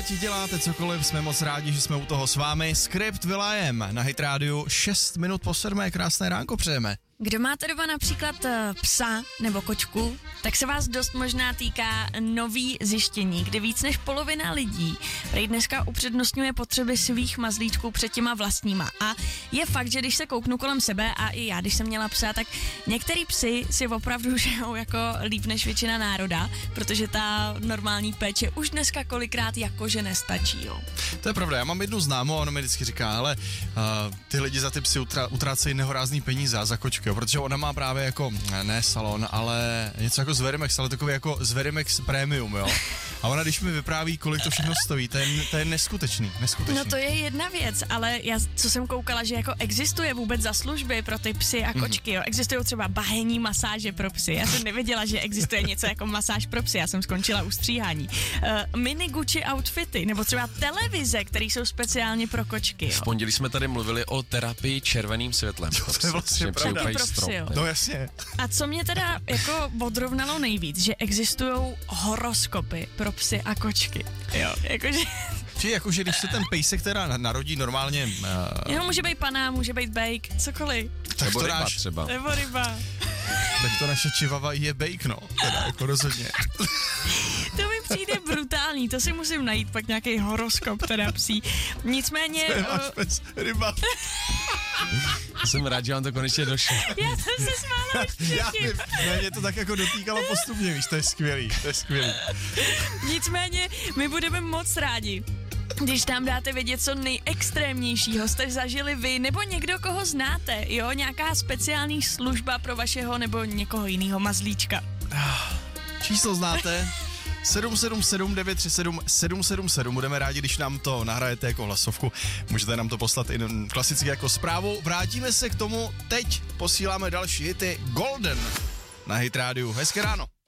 ať děláte cokoliv, jsme moc rádi, že jsme u toho s vámi. Skript Will.i.am na Hit Radio 6 minut po 7. Krásné ránko přejeme. Kdo máte doma například psa nebo kočku, tak se vás dost možná týká nový zjištění, kdy víc než polovina lidí prej dneska upřednostňuje potřeby svých mazlíčků před těma vlastníma. A je fakt, že když se kouknu kolem sebe a i já, když jsem měla psa, tak některý psy si opravdu žijou jako líp než většina národa, protože ta normální péče už dneska kolikrát jakože nestačí, jo. To je pravda, já mám jednu známou a ona mi vždycky říká, ale ty lidi za ty psy utrácejí nehorázný peníze a za kočky, jo, protože ona má právě jako, ne salon, ale něco jako Zverimex, ale takový jako Zverimex Premium, jo. A ona, když mi vypráví, kolik to všechno stojí, to je neskutečný. No to je jedna věc, ale já, co jsem koukala, že jako existuje vůbec za služby pro ty psy a kočky, jo. Existují třeba bahenní masáže pro psy. Já jsem nevěděla, že existuje něco jako masáž pro psy, já jsem skončila u stříhání. Mini Gucci outfity, nebo třeba televize, které jsou speciálně pro kočky, jo. V pondělí jsme tady mluvili o terapii červeným světlem. To je vlastně pravda. No jasně. A co mě teda jako odrovnalo nejvíc, že existují horoskopy pro psy a kočky. Jo, jakože... Jakože když se ten pejsek teda narodí normálně... Jenom může být pana, může být bejk, cokoliv. Nebo ryba třeba. Nebo ryba. Tak to naše čivava je bejk, no. Teda jako rozhodně. To mi přijde brutální, to si musím najít pak nějaký horoskop teda psí. Nicméně... Ryba. Jsem rád, že vám to konečně došlo. Já jsem se smála už předtím. Já vím, mě to tak jako dotýkalo postupně, víš, to je skvělý. Nicméně my budeme moc rádi, když nám dáte vědět, co nejextrémnějšího jste zažili vy, nebo někdo, koho znáte, jo, nějaká speciální služba pro vašeho nebo někoho jiného mazlíčka. Číslo znáte? 777 937 777. Budeme rádi, když nám to nahrajete jako hlasovku. Můžete nám to poslat i klasicky jako zprávu. Vrátíme se k tomu teď. Posíláme další hity. Golden na Hit Radio. Hezké ráno.